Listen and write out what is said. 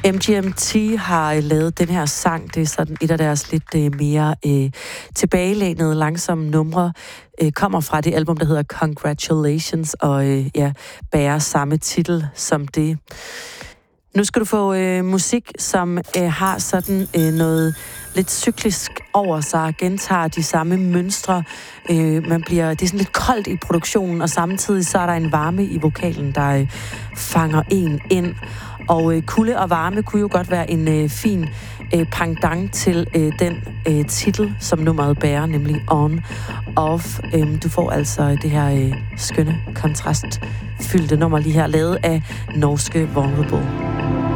MGMT har lavet den her sang. Det er sådan et af deres lidt mere tilbagelænede, langsomme numre. Kommer fra det album, der hedder Congratulations, og bærer samme titel som det. Nu skal du få musik, som har sådan noget lidt cyklisk over sig, gentager de samme mønstre. Det er sådan lidt koldt i produktionen, og samtidig så er der en varme i vokalen, der fanger en ind. Og kulde og varme kunne jo godt være en fin pendant til den titel, som nummeret bærer, nemlig On, Off. Du får altså det her skønne kontrastfyldte nummer lige her, lavet af norske Vulnerable.